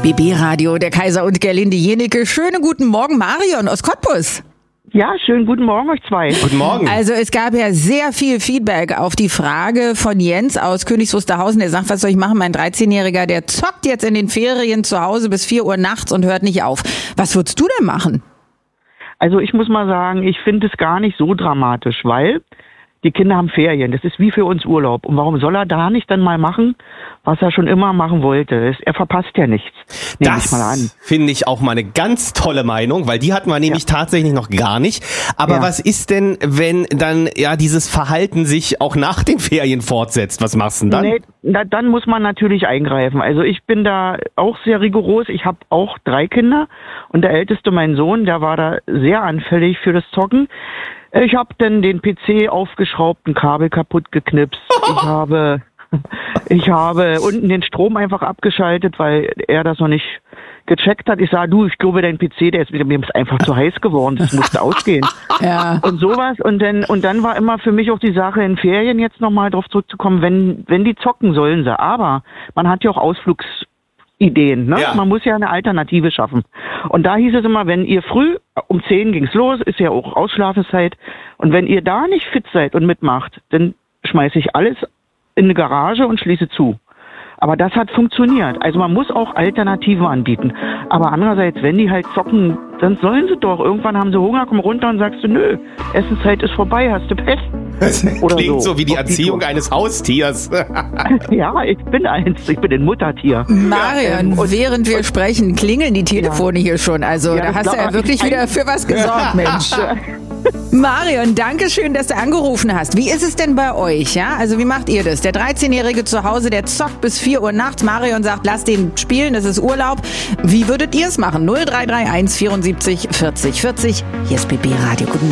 BB Radio, der Kaiser und Gerlinde Jenecke. Schönen guten Morgen, Marion aus Cottbus. Ja, schönen guten Morgen euch zwei. Guten Morgen. Also es gab ja sehr viel Feedback auf die Frage von Jens aus Königs Wusterhausen. Der sagt, was soll ich machen? Mein 13-Jähriger, der zockt jetzt in den Ferien zu Hause bis 4 Uhr nachts und hört nicht auf. Was würdest du denn machen? Also ich muss mal sagen, ich finde es gar nicht so dramatisch, weil die Kinder haben Ferien. Das ist wie für uns Urlaub. Und warum soll er da nicht dann mal machen, was er schon immer machen wollte? Er verpasst ja nichts. Nehme ich mal an. Das finde ich auch mal eine ganz tolle Meinung, weil die hatten wir nämlich tatsächlich noch gar nicht. Aber was ist denn, wenn dann ja dieses Verhalten sich auch nach den Ferien fortsetzt? Was machst du denn dann? Dann muss man natürlich eingreifen. Also ich bin da auch sehr rigoros. Ich habe auch 3 Kinder und der älteste, mein Sohn, der war da sehr anfällig für das Zocken. Ich habe dann den PC aufgeschraubt, ein Kabel kaputt geknipst. Ich habe unten den Strom einfach abgeschaltet, weil er das noch nicht gecheckt hat. Ich sage, ich glaube, dein PC, mir ist einfach zu heiß geworden, das musste ausgehen. Ja. Und sowas. Und dann war immer für mich auch die Sache, in Ferien jetzt nochmal drauf zurückzukommen, wenn die zocken, sollen sie. Aber man hat ja auch Ausflugsideen, ne? Ja. Man muss ja eine Alternative schaffen. Und da hieß es immer, wenn ihr früh, um 10 ging's los, ist ja auch Ausschlafenszeit, und wenn ihr da nicht fit seid und mitmacht, dann schmeiße ich alles in eine Garage und schließe zu. Aber das hat funktioniert. Also man muss auch Alternativen anbieten. Aber andererseits, wenn die halt zocken, dann sollen sie doch. Irgendwann haben sie Hunger, kommen runter und sagst du, nö, Essenszeit ist vorbei, hast du Pech? Das Oder klingt so wie die Auf Erziehung eines Haustiers. Ja, ich bin ein Muttertier. Marion, während wir sprechen, klingeln die Telefone hier schon. Also Ja, da das hast du ja glaub ich wirklich nicht. wieder für was gesorgt, Mensch. Marion, danke schön, dass du angerufen hast. Wie ist es denn bei euch? Ja? Also wie macht ihr das? Der 13-Jährige zu Hause, der zockt bis 4 Uhr nachts. Marion sagt, lass den spielen, das ist Urlaub. Wie würdet ihr es machen? 0331 74 40 40. Hier ist BB Radio. Guten Morgen.